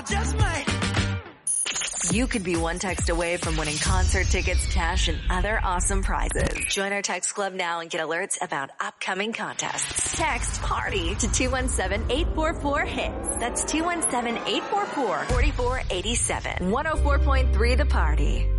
just might. You could be one text away from winning concert tickets, cash, and other awesome prizes. Join our text club now and get alerts about upcoming contests. Text PARTY to 217-844-HITS. That's 217-844-4487. 104.3 The Party.